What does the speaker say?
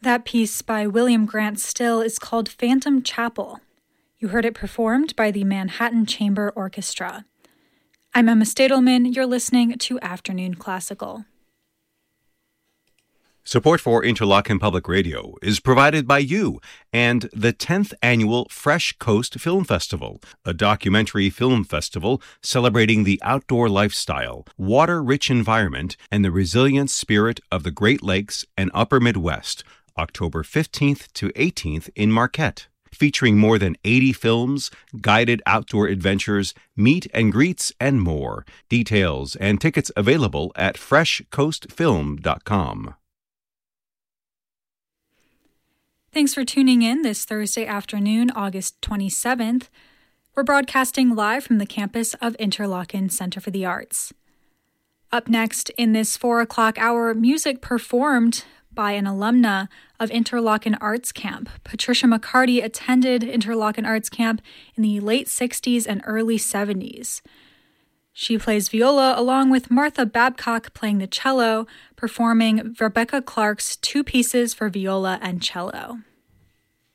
That piece by William Grant Still is called Phantom Chapel. You heard it performed by the Manhattan Chamber Orchestra. I'm Emma Stadelman. You're listening to Afternoon Classical. Support for Interlochen Public Radio is provided by you and the 10th Annual Fresh Coast Film Festival, a documentary film festival celebrating the outdoor lifestyle, water-rich environment, and the resilient spirit of the Great Lakes and Upper Midwest, October 15th to 18th in Marquette. Featuring more than 80 films, guided outdoor adventures, meet and greets, and more. Details and tickets available at freshcoastfilm.com. Thanks for tuning in this Thursday afternoon, August 27th. We're broadcasting live from the campus of Interlochen Center for the Arts. Up next in this 4 o'clock hour, music performed by an alumna of Interlochen Arts Camp. Patricia McCarty attended Interlochen Arts Camp in the late 60s and early 70s. She plays viola along with Martha Babcock playing the cello, performing Rebecca Clark's two pieces for viola and cello.